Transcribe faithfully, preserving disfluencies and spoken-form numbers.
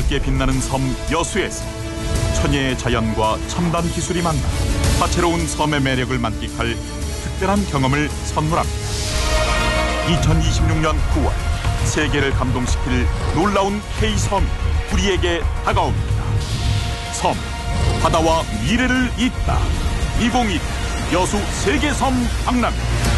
붉게 빛나는 섬 여수에서 천혜의 자연과 첨단 기술이 만나 다채로운 섬의 매력을 만끽할 특별한 경험을 선물합니다. 이천이십육 년 구월 세계를 감동시킬 놀라운 K섬이 우리에게 다가옵니다. 섬, 바다와 미래를 잇다. 이천이십 여수 세계섬 박람.